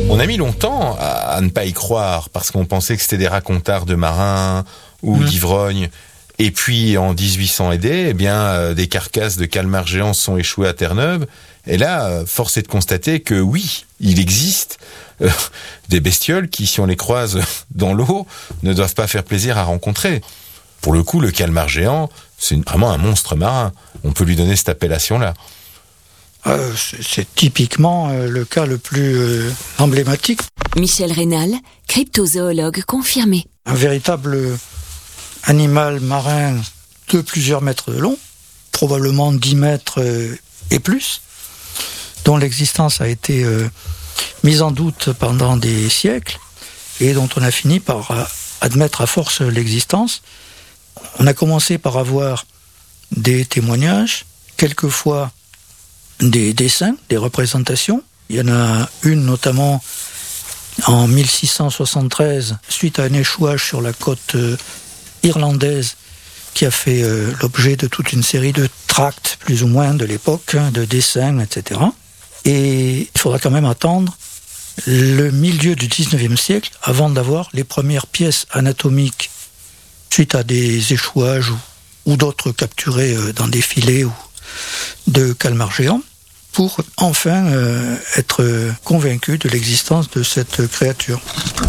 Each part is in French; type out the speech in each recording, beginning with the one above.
On a mis longtemps à ne pas y croire, parce qu'on pensait que c'était des racontars de marins ou d'ivrognes. Et puis, en 1800 et des, des carcasses de calmars géants sont échouées à Terre-Neuve. Et là, force est de constater que oui, il existe des bestioles qui, si on les croise dans l'eau, ne doivent pas faire plaisir à rencontrer. Pour le coup, le calmar géant, c'est vraiment un monstre marin. On peut lui donner cette appellation-là. C'est typiquement le cas le plus emblématique. Michel Rénal, cryptozoologue confirmé. Un véritable animal marin de plusieurs mètres de long, probablement 10 mètres et plus, dont l'existence a été mise en doute pendant des siècles et dont on a fini par admettre à force l'existence. On a commencé par avoir des témoignages, quelquefois des dessins, des représentations. Il y en a une notamment en 1673, suite à un échouage sur la côte irlandaise, qui a fait l'objet de toute une série de tracts, plus ou moins de l'époque, de dessins, etc. Et il faudra quand même attendre le milieu du 19e siècle avant d'avoir les premières pièces anatomiques suite à des échouages ou d'autres capturés dans des filets ou de calmars géants, pour enfin être convaincu de l'existence de cette créature.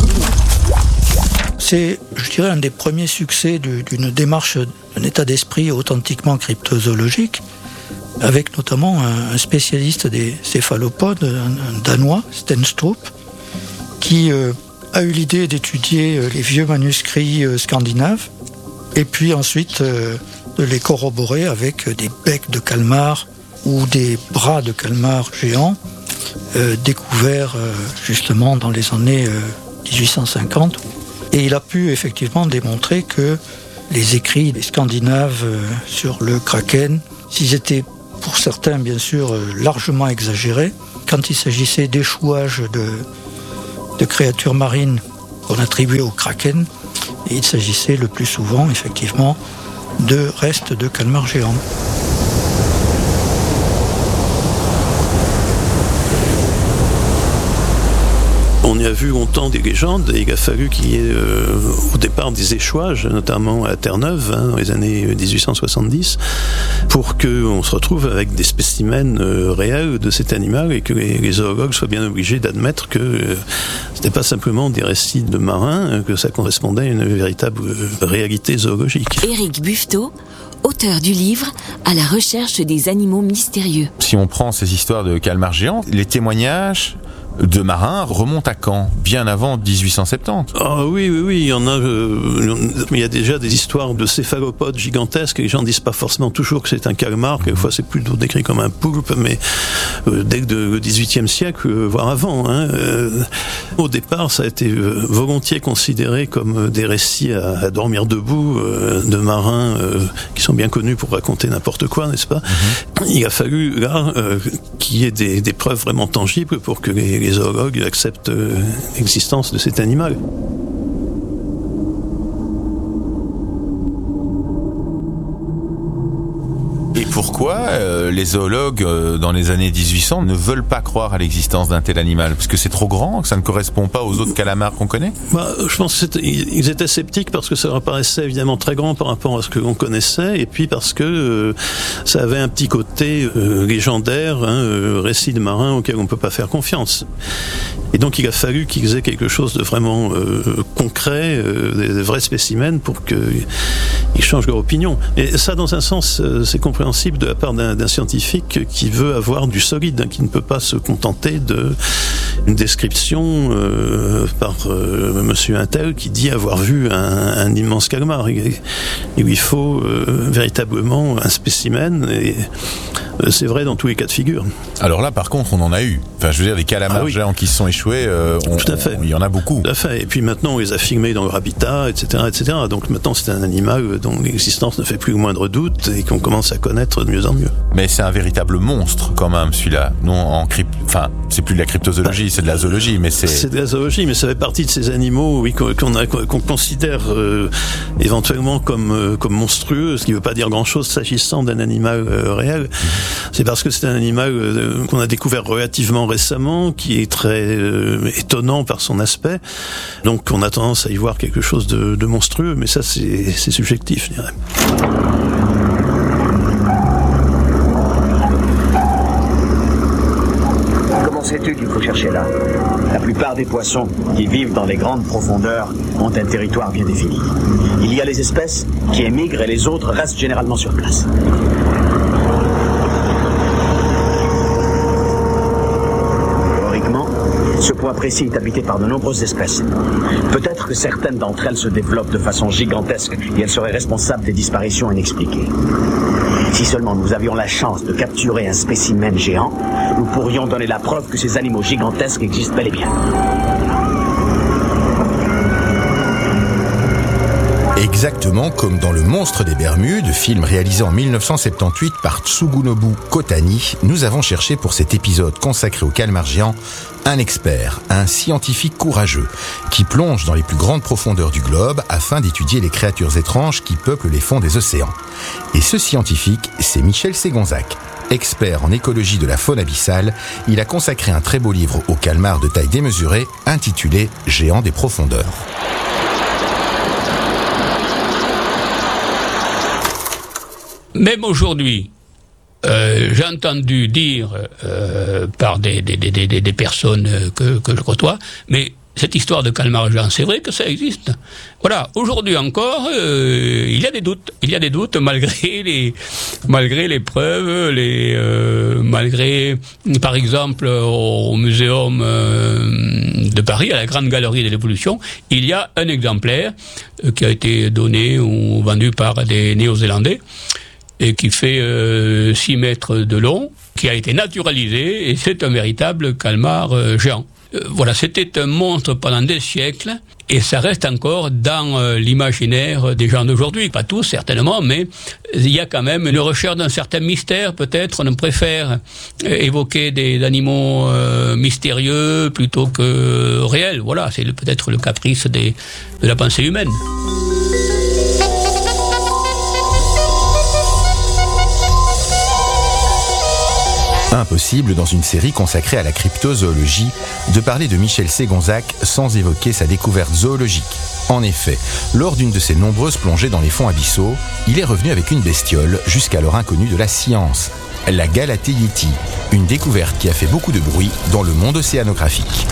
C'est, je dirais, un des premiers succès d'une démarche, d'un état d'esprit authentiquement cryptozoologique, avec notamment un spécialiste des céphalopodes, un Danois, Stenstrup, qui a eu l'idée d'étudier les vieux manuscrits scandinaves, et puis ensuite de les corroborer avec des becs de calmar ou des bras de calmar géants découverts justement dans les années 1850. Et il a pu effectivement démontrer que les écrits des Scandinaves sur le kraken, s'ils étaient pour certains bien sûr largement exagérés, quand il s'agissait d'échouages de créatures marines qu'on attribuait au kraken, et il s'agissait le plus souvent effectivement de restes de calmars géants. On y a vu longtemps des légendes et il a fallu qu'il y ait au départ des échouages, notamment à Terre-Neuve, dans les années 1870, pour qu'on se retrouve avec des spécimens réels de cet animal et que les zoologues soient bien obligés d'admettre que c'était pas simplement des récits de marins, que ça correspondait à une véritable réalité zoologique. Éric Buffetot, auteur du livre « À la recherche des animaux mystérieux ». Si on prend ces histoires de calmars géants, les témoignages de marins remontent à quand ? Bien avant 1870. Ah oui, il y en a. Il y a déjà des histoires de céphalopodes gigantesques. Et les gens disent pas forcément toujours que c'est un calmar. Quelquefois, c'est plutôt décrit comme un poulpe, mais dès le XVIIIe siècle, voire avant. Au départ, ça a été volontiers considéré comme des récits à dormir debout de marins qui sont bien connus pour raconter n'importe quoi, n'est-ce pas ? Il a fallu là qu'il y ait des preuves vraiment tangibles pour que les zoologues acceptent l'existence de cet animal. Et pourquoi les zoologues, dans les années 1800, ne veulent pas croire à l'existence d'un tel animal ? Parce que c'est trop grand, que ça ne correspond pas aux autres calamars qu'on connaît ? Je pense qu'ils étaient sceptiques parce que ça leur paraissait évidemment très grand par rapport à ce que l'on connaissait, et puis parce que ça avait un petit côté légendaire, récit de marins auquel on ne peut pas faire confiance. Et donc il a fallu qu'ils aient quelque chose de vraiment concret, des vrais spécimens pour qu'ils changent leur opinion. Et ça, dans un sens, c'est compréhensible de la part d'un scientifique qui veut avoir du solide, qui ne peut pas se contenter d'une description par monsieur Intel qui dit avoir vu un immense calmar. Il lui faut véritablement un spécimen, et c'est vrai dans tous les cas de figure. Alors là, par contre, on en a eu. Enfin, je veux dire, les calamars géants qui se sont échoués, tout à fait. Il y en a beaucoup. Tout à fait. Et puis maintenant, on les a filmés dans leur habitat, etc., etc. Donc maintenant, c'est un animal dont l'existence ne fait plus le moindre doute et qu'on commence à connaître de mieux en mieux. Mais c'est un véritable monstre, quand même, celui-là. Non, enfin, c'est plus de la cryptozoologie. zoologie, c'est de la zoologie, mais c'est de la zoologie, mais ça fait partie de ces animaux, oui, qu'on considère éventuellement comme monstrueux, ce qui ne veut pas dire grand-chose s'agissant d'un animal réel. C'est parce que c'est un animal qu'on a découvert relativement récemment, qui est très étonnant par son aspect. Donc on a tendance à y voir quelque chose de monstrueux, mais ça c'est subjectif, je dirais. Comment sais-tu qu'il faut chercher là ? La plupart des poissons qui vivent dans les grandes profondeurs ont un territoire bien défini. Il y a les espèces qui émigrent et les autres restent généralement sur place. Ce point précis est habité par de nombreuses espèces. Peut-être que certaines d'entre elles se développent de façon gigantesque et elles seraient responsables des disparitions inexpliquées. Si seulement nous avions la chance de capturer un spécimen géant, nous pourrions donner la preuve que ces animaux gigantesques existent bel et bien. Exactement comme dans Le Monstre des Bermudes, film réalisé en 1978 par Tsugunobu Kotani, nous avons cherché pour cet épisode consacré au calmar géant un expert, un scientifique courageux, qui plonge dans les plus grandes profondeurs du globe afin d'étudier les créatures étranges qui peuplent les fonds des océans. Et ce scientifique, c'est Michel Ségonzac. Expert en écologie de la faune abyssale, il a consacré un très beau livre au calmar de taille démesurée, intitulé « Géant des profondeurs ». Même aujourd'hui, j'ai entendu dire par des personnes que je côtoie, mais cette histoire de calmar géant, c'est vrai que ça existe. Voilà, aujourd'hui encore, il y a des doutes malgré les preuves, malgré, par exemple, au Muséum de Paris, à la Grande Galerie de l'Évolution, il y a un exemplaire qui a été donné ou vendu par des Néo-Zélandais, et qui fait 6 mètres de long, qui a été naturalisé, et c'est un véritable calmar géant. Voilà, c'était un monstre pendant des siècles, et ça reste encore dans l'imaginaire des gens d'aujourd'hui. Pas tous, certainement, mais il y a quand même une recherche d'un certain mystère, peut-être. On préfère évoquer des animaux mystérieux plutôt que réels. Voilà, c'est peut-être le caprice de la pensée humaine. Impossible, dans une série consacrée à la cryptozoologie, de parler de Michel Ségonzac sans évoquer sa découverte zoologique. En effet, lors d'une de ses nombreuses plongées dans les fonds abyssaux, il est revenu avec une bestiole jusqu'alors inconnue de la science, la Galatée Yéti, une découverte qui a fait beaucoup de bruit dans le monde océanographique.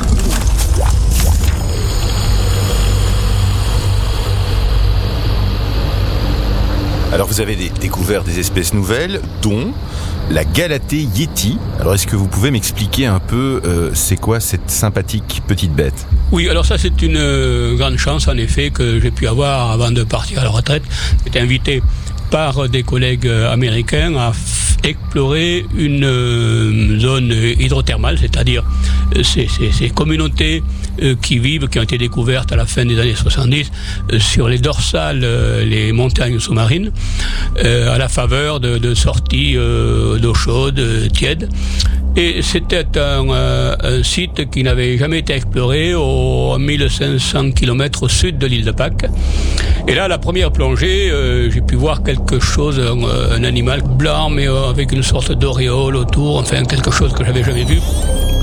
Alors vous avez découvert des espèces nouvelles, dont la Galatée Yéti. Alors est-ce que vous pouvez m'expliquer un peu c'est quoi cette sympathique petite bête ? Oui, alors ça c'est une grande chance en effet que j'ai pu avoir avant de partir à la retraite. J'étais invité par des collègues américains à explorer une zone hydrothermale, c'est-à-dire ces communautés qui ont été découvertes à la fin des années 70 sur les dorsales, les montagnes sous-marines, à la faveur de sorties d'eau chaude, tiède. Et c'était un site qui n'avait jamais été exploré à 1500 km au sud de l'île de Pâques. Et là, la première plongée, j'ai pu voir quelque chose, un animal blanc, mais avec une sorte d'auréole autour, enfin quelque chose que j'avais jamais vu.